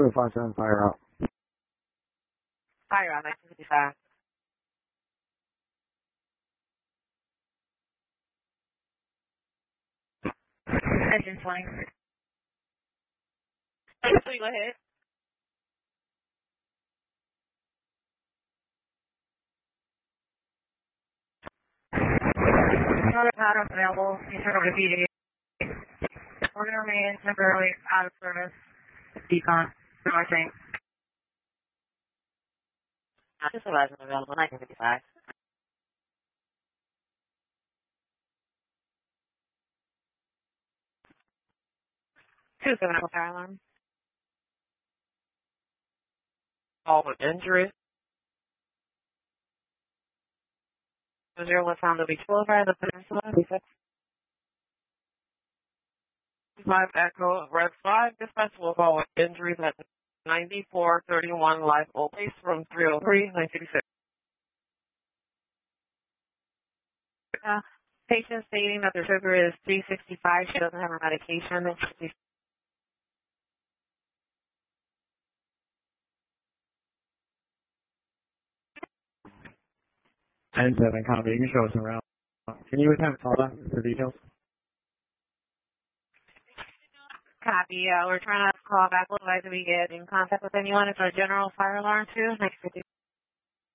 2057 fire out. Fire out, 1955. Engine 20. Go ahead. Another pattern available. Internal repeating. We're going to remain temporarily out of service. Decon. Northing. Supervisor available. 1955. 27 fire alarm. All with injury. 01 found to be 12 over the peninsula. 5 Echo, Red 5, dispatch will call with injuries at 9431 Live Oak Place from 303, 966. Patient stating that their sugar is 365. She doesn't have her medication. And she's 10-7 copy. You can show us around. Can you attempt all that for details? copy. We're trying to call back. Otherwise, we get in contact with anyone. It's our general fire alarm too. 950.